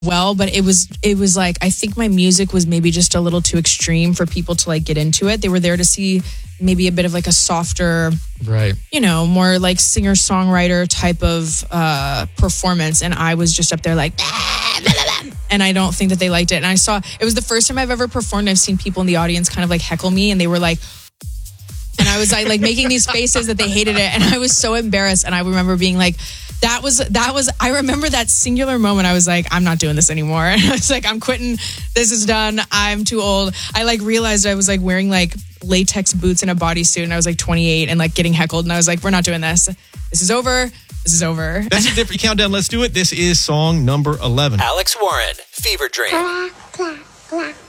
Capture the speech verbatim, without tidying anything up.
well, but it was it was like I think my music was maybe just a little too extreme for people to like get into it. They were there to see maybe a bit of like a softer, right, you know, more like singer-songwriter type of uh, performance. And I was just up there like, and I don't think that they liked it. And I saw, it was the first time I've ever performed. I've seen people in the audience kind of like heckle me and they were like, and I was like, like making these faces that they hated it. And I was so embarrassed. And I remember being like, that was, that was, I remember that singular moment. I was like, I'm not doing this anymore. And I was like, I'm quitting. This is done. I'm too old. I like realized I was like wearing like latex boots and a bodysuit. And I was like twenty-eight and like getting heckled. And I was like, we're not doing this. This is over. This is over. That's a different countdown. Let's do it. This is song number eleven. Alex Warren, Fever Dream. Clack, clack, clack.